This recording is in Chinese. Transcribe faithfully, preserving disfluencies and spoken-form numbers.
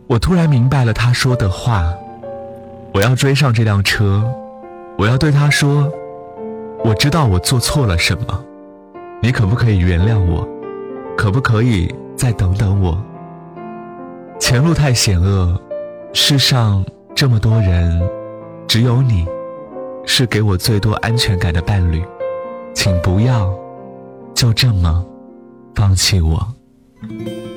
我突然明白了他说的话，我要追上这辆车，我要对他说，我知道我做错了什么，你可不可以原谅我？可不可以再等等我？前路太险恶，世上这么多人，只有你是给我最多安全感的伴侣，请不要就这么放弃我。